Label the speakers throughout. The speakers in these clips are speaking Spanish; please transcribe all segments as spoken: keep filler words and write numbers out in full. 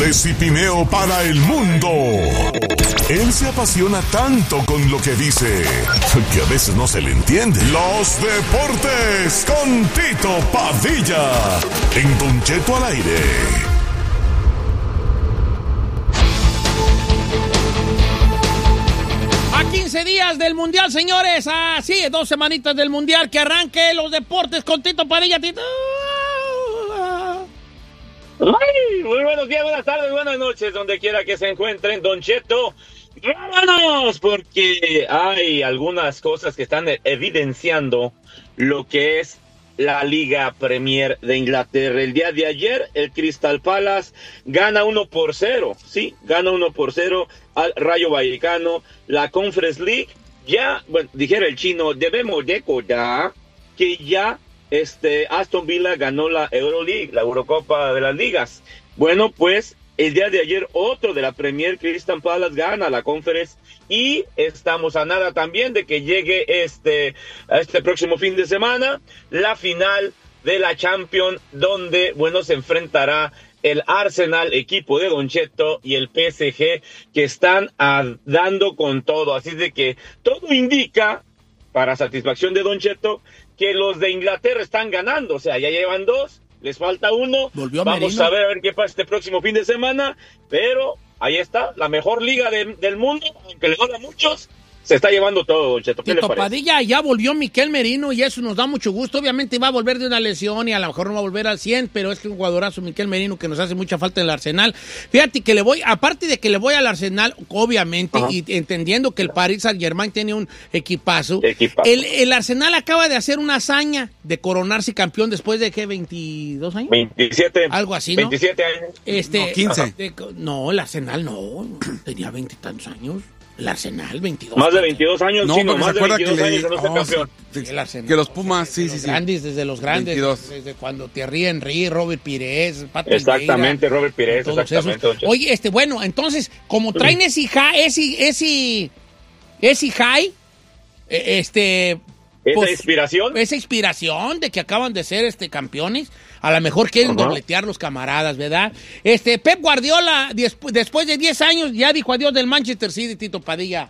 Speaker 1: de Cipineo para el mundo. Él se apasiona tanto con lo que dice que a veces no se le entiende. Los deportes con Tito Padilla en Don Cheto al aire.
Speaker 2: quince días del Mundial, señores. Así, ah, dos semanitas del Mundial. Que arranque los deportes con Tito Padilla. Tito.
Speaker 3: Ay, muy buenos días, buenas tardes, buenas noches, donde quiera que se encuentren. Don Cheto, vámonos, porque hay algunas cosas que están evidenciando lo que es la Liga Premier de Inglaterra. El día de ayer, el Crystal Palace gana uno por cero, sí, gana uno por cero al Rayo Vallecano. La Conference League, ya, bueno, dijera el chino, debemos recordar que ya este Aston Villa ganó la Euroleague, la Eurocopa de las Ligas. Bueno, pues el día de ayer otro de la Premier, Crystal Palace, gana la Conference y estamos a nada también de que llegue este, este próximo fin de semana la final de la Champions, donde, bueno, se enfrentará el Arsenal, equipo de Don Cheto, y el P S G, que están a, dando con todo. Así de que todo indica, para satisfacción de Don Cheto, que los de Inglaterra están ganando. O sea, ya llevan dos, les falta uno.
Speaker 2: Volvió
Speaker 3: Vamos
Speaker 2: Merino.
Speaker 3: a ver a ver qué pasa este próximo fin de semana, pero ahí está, la mejor liga de, del mundo, aunque le duele a muchos, se está llevando todo, Don Cheto. ¿Qué
Speaker 2: Tito
Speaker 3: le parece?
Speaker 2: Padilla, ya volvió Miquel Merino y eso nos da mucho gusto. Obviamente va a volver de una lesión y a lo mejor no va a volver al cien, pero es que un jugadorazo Miquel Merino que nos hace mucha falta en el Arsenal. Fíjate que le voy, aparte de que le voy al Arsenal, obviamente, Ajá. y entendiendo que el Paris Saint-Germain tiene un equipazo,
Speaker 3: Equipazo.
Speaker 2: El, el Arsenal acaba de hacer una hazaña de coronarse campeón después de, ¿qué? ¿veintidós años?
Speaker 3: veintisiete.
Speaker 2: Algo así, ¿no?
Speaker 3: veintisiete años.
Speaker 2: Este,
Speaker 4: no, quince.
Speaker 2: De, no, el Arsenal no, tenía veintitantos años. El Arsenal, veintidós.
Speaker 3: Más de veintidós años,
Speaker 4: No,
Speaker 3: sí, no,
Speaker 4: porque
Speaker 3: más
Speaker 4: se
Speaker 3: de
Speaker 4: acuerda
Speaker 3: veintidós
Speaker 4: que le-
Speaker 3: años de no ser
Speaker 4: oh,
Speaker 3: campeón.
Speaker 4: sí.
Speaker 2: El Arsenal.
Speaker 4: Que los Pumas, sí,
Speaker 2: Los
Speaker 4: sí, sí.
Speaker 2: grandes, desde los grandes,
Speaker 4: veintidós.
Speaker 2: desde cuando Thierry Henry, Robert Pires, Patrick
Speaker 3: Exactamente,
Speaker 2: Vieira,
Speaker 3: Robert Pires,
Speaker 2: todos
Speaker 3: exactamente.
Speaker 2: esos. Oye, este, bueno, entonces, como traen ese high, ese, ese, ese high, eh, este...
Speaker 3: Esa
Speaker 2: pues,
Speaker 3: inspiración.
Speaker 2: Esa inspiración de que acaban de ser este campeones, a lo mejor quieren
Speaker 3: Ajá.
Speaker 2: dobletear los camaradas, ¿verdad? Este, Pep Guardiola, despu- después de diez años, ya dijo adiós del Manchester City, Tito Padilla.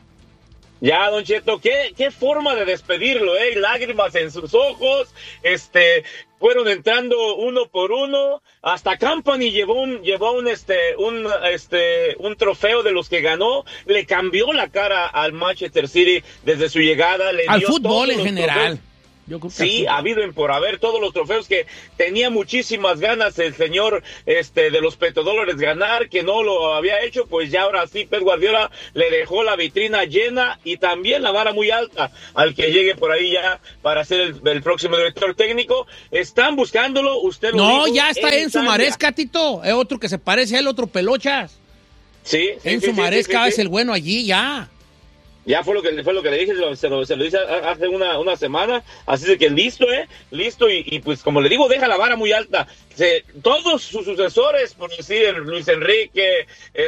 Speaker 3: Ya, Don Cheto, qué, qué forma de despedirlo, ¿eh? Lágrimas en sus ojos, este, fueron entrando uno por uno, hasta Company llevó un, llevó un, este, un, este, un trofeo de los que ganó, le cambió la cara al Manchester City desde su llegada, le
Speaker 2: Al
Speaker 3: dio
Speaker 2: fútbol
Speaker 3: todos
Speaker 2: en
Speaker 3: los
Speaker 2: general.
Speaker 3: trofeos.
Speaker 2: Yo creo que
Speaker 3: Sí, ha habido en por haber todos los trofeos que tenía muchísimas ganas el señor este de los petrodólares ganar, que no lo había hecho, pues ya ahora sí Pep Guardiola le dejó la vitrina llena y también la vara muy alta al que llegue por ahí ya para ser el, el próximo director técnico. Están buscándolo, usted lo
Speaker 2: No,
Speaker 3: dijo,
Speaker 2: ya está en, su
Speaker 3: Italia.
Speaker 2: maresca, Tito. Es otro que se parece a él, otro Pelochas.
Speaker 3: Sí, sí,
Speaker 2: En
Speaker 3: sí,
Speaker 2: su
Speaker 3: sí,
Speaker 2: maresca
Speaker 3: sí, sí,
Speaker 2: es
Speaker 3: sí.
Speaker 2: el bueno allí, ya.
Speaker 3: Ya fue lo que fue lo que le dije, se lo, se lo, se lo hice hace una, una semana, así de que listo, eh, listo, y, y pues como le digo, deja la vara muy alta. Se, todos sus sucesores, por decir, Luis Enrique,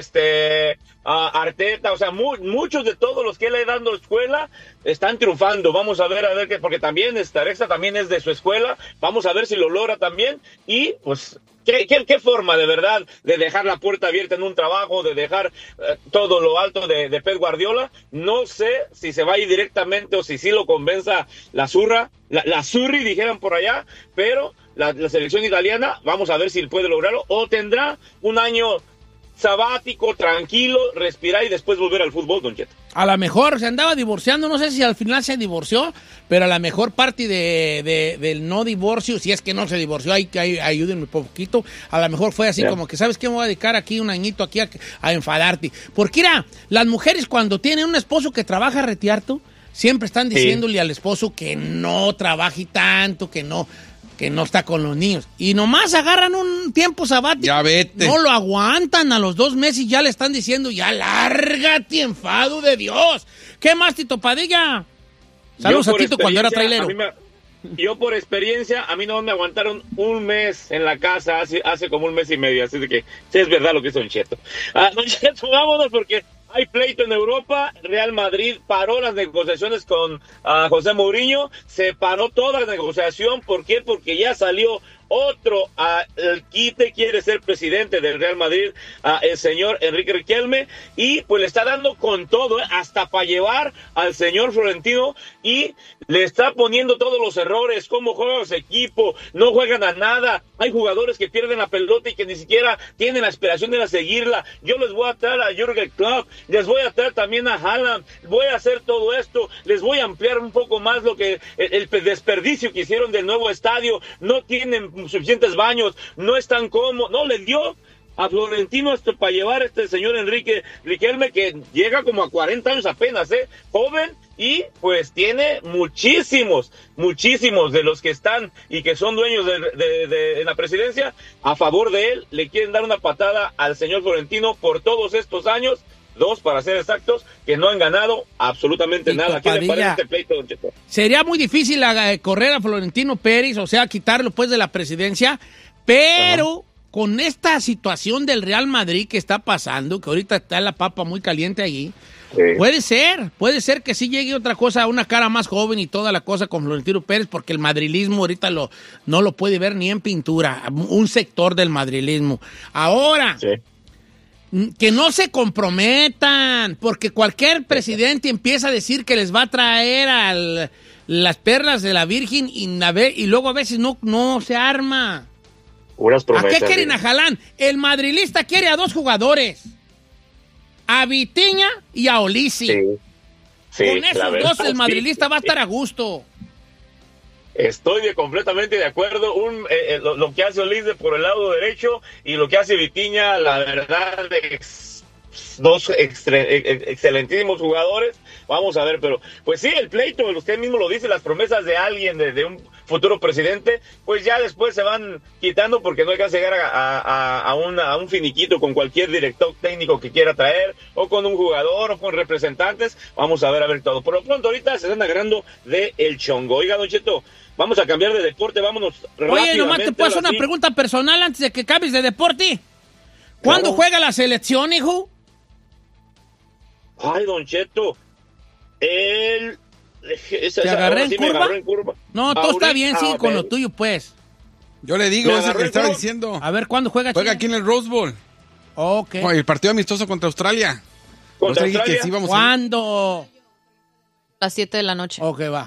Speaker 3: este, uh, Arteta, o sea, mu, muchos de todos los que le ha dado escuela están triunfando. Vamos a ver, a ver que, porque también esta Alexa también es de su escuela, vamos a ver si lo logra también, y pues ¿Qué, qué, qué forma de verdad de dejar la puerta abierta en un trabajo, de dejar eh, todo lo alto de, de Pep Guardiola. No sé si se va a ir directamente o si sí lo convenza la zurra, la, la zurri dijeran por allá, pero la, la selección italiana, vamos a ver si puede lograrlo o tendrá un año sabático, tranquilo, respirar y después volver al fútbol, Don Cheto.
Speaker 2: A lo mejor se andaba divorciando, no sé si al final se divorció, pero a lo mejor parte de, de, del no divorcio, si es que no se divorció, hay que ayúdenme un poquito, a lo mejor fue así yeah. como que, ¿sabes qué? Me voy a dedicar aquí un añito aquí a, a enfadarte. Porque mira, las mujeres cuando tienen un esposo que trabaja retearto, siempre están diciéndole sí. al esposo que no trabaje tanto, que no... que no está con los niños. Y nomás agarran un tiempo sabático.
Speaker 4: Ya vete.
Speaker 2: No lo aguantan a los dos meses y ya le están diciendo, ya lárgate, enfado de Dios. ¿Qué más, Tito Padilla? Saludos a Tito cuando era trailero.
Speaker 3: Me, yo por experiencia, a mí no me aguantaron un mes en la casa, hace, hace como un mes y medio. Así de que sí es verdad lo que es Don Cheto. Ah, Don Cheto, vámonos porque... hay pleito en Europa. Real Madrid paró las negociaciones con uh, José Mourinho, se paró toda la negociación. ¿Por qué? Porque ya salió otro al quite, quiere ser presidente del Real Madrid, a el señor Enrique Riquelme, y pues le está dando con todo, ¿eh? Hasta para llevar al señor Florentino, y le está poniendo todos los errores, cómo juega su equipo, no juegan a nada, hay jugadores que pierden la pelota y que ni siquiera tienen la aspiración de seguirla. Yo les voy a traer a Jürgen Klopp, les voy a traer también a Haaland, voy a hacer todo esto, les voy a ampliar un poco más lo que el, el desperdicio que hicieron del nuevo estadio, no tienen suficientes baños, no están cómodos, no le dio a Florentino esto para llevar a este señor Enrique Riquelme, que llega como a cuarenta años apenas, ¿eh? Joven, y pues tiene muchísimos, muchísimos de los que están y que son dueños de, de, de, de la presidencia a favor de él, le quieren dar una patada al señor Florentino por todos estos años, dos para ser exactos, que no han ganado absolutamente
Speaker 2: y
Speaker 3: nada. ¿Qué le parece este pleito, don Cheto?
Speaker 2: Sería muy difícil uh, correr a Florentino Pérez, o sea, quitarlo pues de la presidencia, pero... Ajá. Con esta situación del Real Madrid que está pasando, que ahorita está la papa muy caliente allí, sí. puede ser, puede ser que sí llegue otra cosa, una cara más joven y toda la cosa con Florentino Pérez, porque el madrilismo ahorita lo, no lo puede ver ni en pintura, un sector del madrilismo. Ahora, sí. que no se comprometan, porque cualquier presidente empieza a decir que les va a traer al, las perlas de la Virgen y, y luego a veces no, no se arma.
Speaker 3: Unas promesas,
Speaker 2: ¿a qué quieren a Haaland? El madrilista quiere a dos jugadores. A Vitinha y a Olisi. Sí, sí, con esos dos el madrilista sí, va a estar a gusto.
Speaker 3: Estoy de, completamente de acuerdo. Un, eh, lo, lo que hace Olise por el lado derecho y lo que hace Vitinha, la verdad, ex, dos extre, ex, excelentísimos jugadores. Vamos a ver, pero pues sí, el pleito, usted mismo lo dice, las promesas de alguien, de, de un futuro presidente, pues ya después se van quitando porque no hay que llegar a, a, a, una, a un finiquito con cualquier director técnico que quiera traer, o con un jugador, o con representantes. Vamos a ver, a ver todo. Por lo pronto, ahorita se están agarrando de el chongo. Oiga, don Cheto, vamos a cambiar de deporte, vámonos rápidamente.
Speaker 2: Oye, nomás te puedo hacer una pregunta personal antes de que cambies de deporte. ¿Cuándo claro. juega la selección, hijo?
Speaker 3: Ay, don Cheto, el... Esa,
Speaker 2: ¿Te agarré,
Speaker 3: sí
Speaker 2: en curva?
Speaker 3: en curva?
Speaker 2: No, todo está bien, sí, con lo tuyo, pues.
Speaker 4: Yo le digo, es el que estaba diciendo.
Speaker 2: A ver, ¿cuándo juega?
Speaker 4: Juega Chile? Aquí en el Rose Bowl.
Speaker 2: Ok.
Speaker 4: El partido amistoso contra Australia.
Speaker 3: ¿Contra Australia?
Speaker 4: Que sí vamos
Speaker 2: ¿Cuándo?
Speaker 5: A las siete de la noche.
Speaker 2: Ok, va.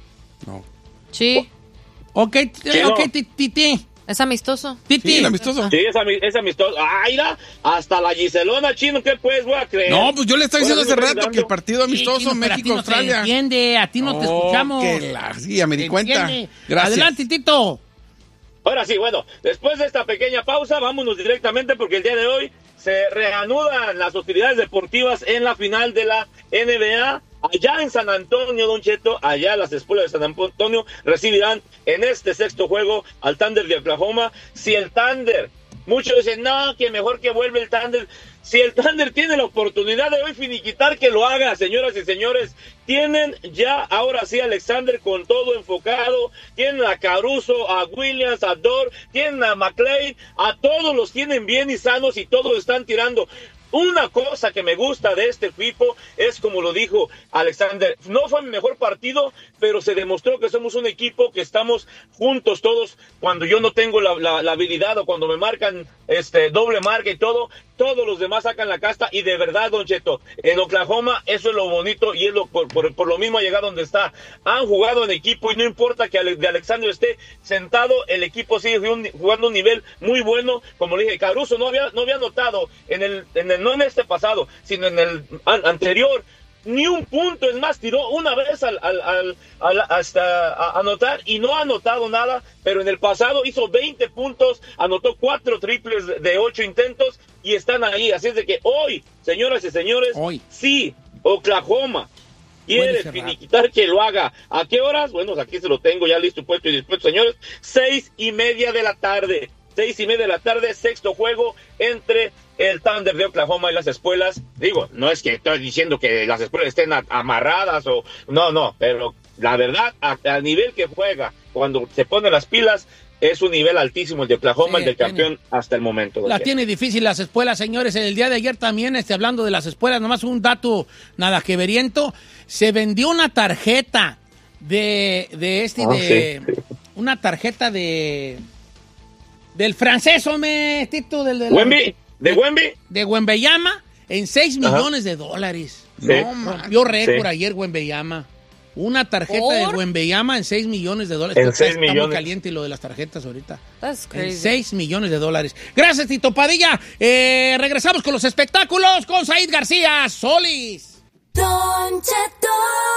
Speaker 4: No.
Speaker 5: Sí.
Speaker 2: Ok, ok, Titi.
Speaker 5: ¿Es amistoso?
Speaker 2: Titi.
Speaker 4: Sí, es amistoso.
Speaker 3: Sí, es, ami es amistoso. ¡Ay, mira! Hasta la Giselona, chino, ¿qué pues voy a creer?
Speaker 4: No, pues yo le estaba diciendo hace rato que el partido amistoso
Speaker 2: sí,
Speaker 4: México-Australia.
Speaker 2: No entiende, a ti no oh, te escuchamos.
Speaker 4: Que la... Sí, me di cuenta. Gracias.
Speaker 2: Adelante, Tito.
Speaker 3: Ahora sí, bueno, después de esta pequeña pausa, vámonos directamente porque el día de hoy se reanudan las hostilidades deportivas en la final de la N B A. Allá en San Antonio, don Cheto, allá las escuelas de San Antonio recibirán en este sexto juego al Thunder de Oklahoma. Si el Thunder, muchos dicen, no, que mejor que vuelve el Thunder. Si el Thunder tiene la oportunidad de hoy finiquitar, que lo haga, señoras y señores. Tienen ya, ahora sí, Alexander con todo enfocado. Tienen a Caruso, a Williams, a Dort, tienen a McLean, a todos los tienen bien y sanos y todos están tirando. Una cosa que me gusta de este equipo es, como lo dijo Alexander, no fue mi mejor partido, pero se demostró que somos un equipo que estamos juntos todos. Cuando yo no tengo la, la, la habilidad o cuando me marcan este doble marca y todo, todos los demás sacan la casta. Y de verdad, don Cheto, en Oklahoma eso es lo bonito y es lo por, por, por lo mismo ha llegado donde está. Han jugado en equipo y no importa que de Alexander esté sentado, el equipo sigue jugando un nivel muy bueno. Como le dije, Caruso no había, no había notado en el, en el no en este pasado, sino en el an anterior, ni un punto. Es más, tiró una vez al, al, al, al hasta a, anotar y no ha anotado nada, pero en el pasado hizo veinte puntos, anotó cuatro triples de ocho intentos y están ahí. Así es de que hoy, señoras y señores,
Speaker 2: hoy.
Speaker 3: sí, Oklahoma quiere finiquitar, que lo haga. ¿A qué horas? Bueno, aquí se lo tengo ya listo, puesto y dispuesto, señores. Seis y media de la tarde. Seis y media de la tarde, sexto juego entre el Thunder de Oklahoma y las espuelas. Digo, no es que estoy diciendo que las espuelas estén amarradas o... No, no, pero la verdad, al nivel que juega, cuando se pone las pilas, es un nivel altísimo el de Oklahoma, sí, el del tiene, campeón hasta el momento.
Speaker 2: La tiene difícil las espuelas, señores. El día de ayer también, este, hablando de las espuelas, nomás un dato nada que veriento, se vendió una tarjeta de, de este, oh, de... Sí, sí. Una tarjeta de... Del francés, hombre, Tito, del de...
Speaker 3: ¿Wemby? ¿De Wemby?
Speaker 2: De Wembanyama en seis millones de dólares.
Speaker 3: Sí.
Speaker 2: No, rompió récord
Speaker 3: Sí.
Speaker 2: ayer Wembanyama. Una tarjeta
Speaker 5: ¿Por?
Speaker 2: de Wembanyama en seis millones de dólares.
Speaker 3: En
Speaker 2: Está-
Speaker 3: seis
Speaker 2: está muy
Speaker 3: millones.
Speaker 2: caliente lo de las tarjetas ahorita.
Speaker 5: That's
Speaker 2: En
Speaker 5: crazy.
Speaker 2: seis millones de dólares. Gracias, Tito Padilla. Eh, regresamos con los espectáculos con Said García Solís.
Speaker 6: Don Cheto.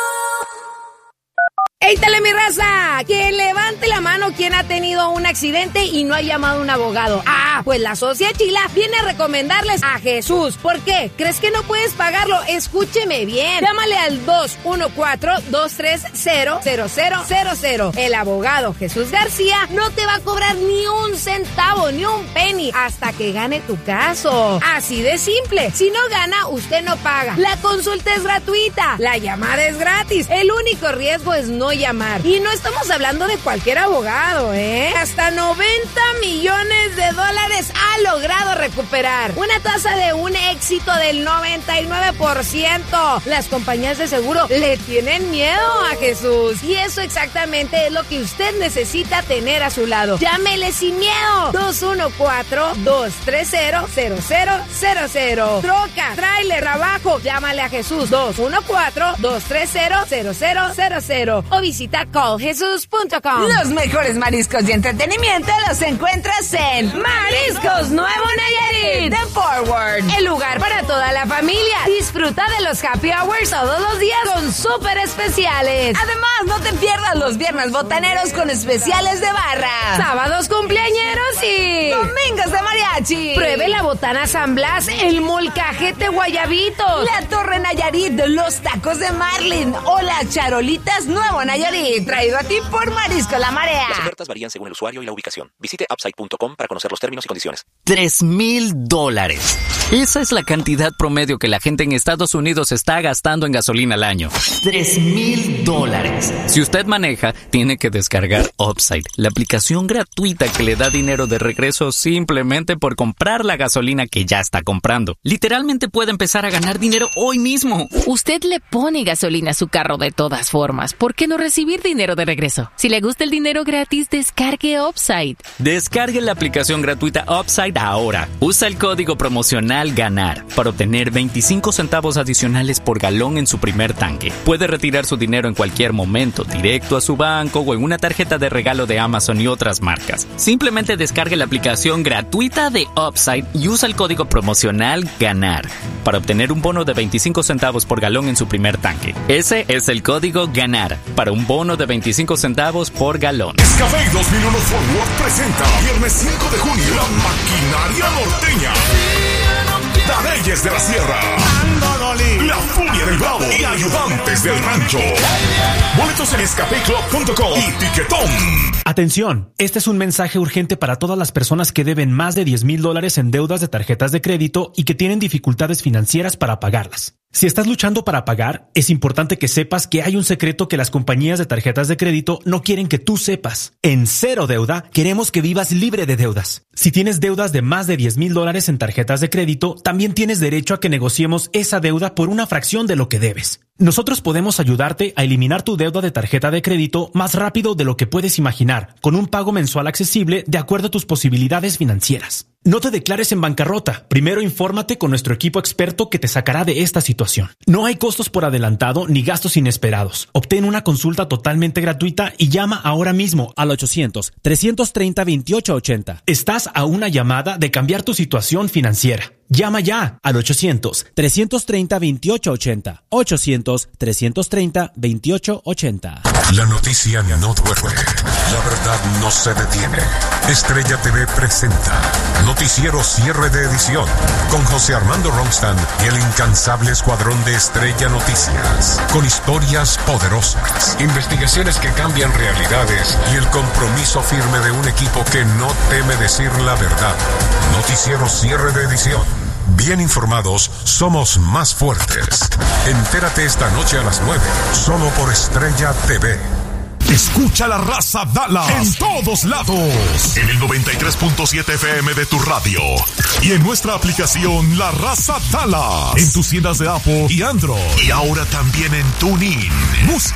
Speaker 7: ¡Éitale, mi raza! Quien levante la mano quien ha tenido un accidente y no ha llamado a un abogado. Ah, pues la Socia Chila viene a recomendarles a Jesús. ¿Por qué? ¿Crees que no puedes pagarlo? Escúcheme bien. Llámale al dos uno cuatro, dos tres cero, cero cero cero cero. El abogado Jesús García no te va a cobrar ni un centavo, ni un penny, hasta que gane tu caso. Así de simple. Si no gana, usted no paga. La consulta es gratuita. La llamada es gratis. El único riesgo es no llamar. Y no estamos hablando de cualquier abogado, ¿eh? Hasta noventa millones de dólares ha logrado recuperar. Una tasa de un éxito del noventa y nueve por ciento. Las compañías de seguro le tienen miedo a Jesús. Y eso exactamente es lo que usted necesita tener a su lado. Llámele sin miedo. dos uno cuatro, dos tres cero, cero cero cero cero. Troca, tráiler, trabajo. Llámale a Jesús. dos uno cuatro, dos tres cero, cero cero cero cero. O visita call jesus punto com.
Speaker 6: Los mejores mariscos y entretenimiento los encuentras en
Speaker 7: Mariscos Nuevo Nayarit,
Speaker 6: The Forward.
Speaker 7: el lugar para toda la familia. Disfruta de los happy hours todos los días con súper especiales.
Speaker 6: Además, no te pierdas los viernes botaneros con especiales de barra.
Speaker 7: Sábados cumpleañeros y
Speaker 6: Domingos de mariachi.
Speaker 7: pruebe la botana San Blas, el molcajete guayabitos.
Speaker 6: La Torre Nayarit, los tacos de Marlin o las charolitas Nuevo Nayarit. Traído a ti por Marisco La Marea.
Speaker 8: Las ofertas varían según el usuario y la ubicación. Visite upside punto com para conocer los términos y condiciones.
Speaker 9: Tres mil dólares. Esa es la cantidad promedio que la gente en Estados Unidos está gastando en gasolina al año. Tres mil dólares. Si usted maneja, tiene que descargar Upside, la aplicación gratuita que le da dinero de regreso simplemente por comprar la gasolina que ya está comprando. Literalmente puede empezar a ganar dinero hoy mismo.
Speaker 5: Usted le pone gasolina a su carro de todas formas. ¿Por qué no recibir dinero de regreso? Si le gusta el dinero gratis, descargue Upside.
Speaker 9: Descargue la aplicación gratuita Upside ahora. Usa el código promocional GANAR para obtener veinticinco centavos adicionales por galón en su primer tanque. Puede retirar su dinero en cualquier momento, directo a su banco o en una tarjeta de regalo de Amazon y otras marcas. Simplemente descargue la aplicación gratuita de Upside y usa el código promocional GANAR para obtener un bono de veinticinco centavos por galón en su primer tanque. Ese es el código GANAR para un bono de veinticinco centavos por galón.
Speaker 1: Escafé dos mil uno Forward presenta viernes cinco de junio la maquinaria norteña. Dareyes de la Sierra, La Furia del Bravo y Ayudantes del Rancho. Boletos en escape club punto com y Tiquetón.
Speaker 10: Atención, este es un mensaje urgente para todas las personas que deben más de diez mil dólares en deudas de tarjetas de crédito y que tienen dificultades financieras para pagarlas. Si estás luchando para pagar, es importante que sepas que hay un secreto que las compañías de tarjetas de crédito no quieren que tú sepas. En Cero Deuda, queremos que vivas libre de deudas. Si tienes deudas de más de diez mil dólares en tarjetas de crédito, también tienes derecho a que negociemos esa deuda por una fracción de lo que debes. Nosotros podemos ayudarte a eliminar tu deuda de tarjeta de crédito más rápido de lo que puedes imaginar, con un pago mensual accesible de acuerdo a tus posibilidades financieras. No te declares en bancarrota. Primero infórmate con nuestro equipo experto que te sacará de esta situación. No hay costos por adelantado ni gastos inesperados. Obtén una consulta totalmente gratuita y llama ahora mismo al ochocientos, trescientos treinta, veintiocho ochenta. Estás a una llamada de cambiar tu situación financiera. Llama ya al ochocientos, trescientos treinta, veintiocho ochenta. ochocientos, trescientos treinta, veintiocho ochenta.
Speaker 1: La noticia no duerme. La verdad no se detiene. Estrella T V presenta Noticiero Cierre de Edición con José Armando Ronstadt y el incansable escuadrón de Estrella Noticias. Con historias poderosas, investigaciones que cambian realidades y el compromiso firme de un equipo que no teme decir la verdad. Noticiero Cierre de Edición. Bien informados, somos más fuertes. Entérate esta noche a las nueve, solo por Estrella T V. Escucha la raza Dallas en todos lados. En el noventa y tres punto siete F M de tu radio. Y en nuestra aplicación La Raza Dallas. En tus tiendas de Apple y Android. Y ahora también en TuneIn. Busca